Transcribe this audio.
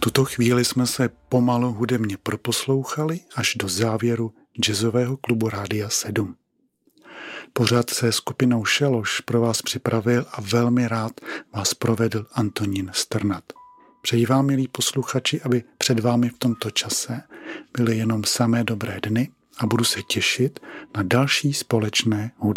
tuto chvíli jsme se pomalu hudebně proposlouchali až do závěru jazzového klubu Rádia 7. Pořad se skupinou Šeloš pro vás připravil a velmi rád vás provedl Antonín Strnad. Přeji vám, milí posluchači, aby před vámi v tomto čase byly jenom samé dobré dny a budu se těšit na další společné hudební